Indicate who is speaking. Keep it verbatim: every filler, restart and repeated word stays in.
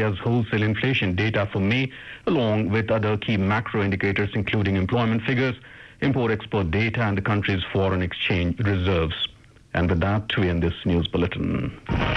Speaker 1: India's wholesale inflation data for May, along with other key macro indicators including employment figures, import-export data and the country's foreign exchange reserves. And with that, we end this news bulletin.